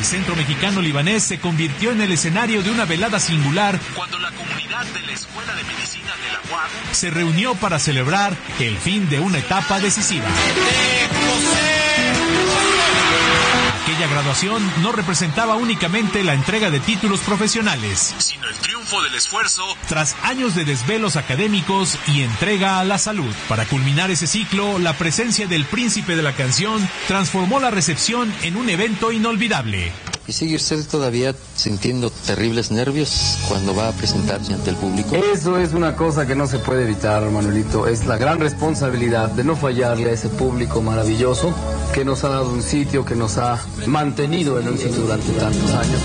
El centro mexicano-libanés se convirtió en el escenario de una velada singular cuando la comunidad de la Escuela de Medicina de la UAM se reunió para celebrar el fin de una etapa decisiva. Aquella graduación no representaba únicamente la entrega de títulos profesionales, sino el triunfo del esfuerzo tras años de desvelos académicos y entrega a la salud. Para culminar ese ciclo, la presencia del príncipe de la canción transformó la recepción en un evento inolvidable. ¿Y sigue usted todavía sintiendo terribles nervios cuando va a presentarse ante el público? Eso es una cosa que no se puede evitar, Manuelito. Es la gran responsabilidad de no fallarle a ese público maravilloso que nos ha dado un sitio, que nos ha mantenido en un sitio durante tantos años.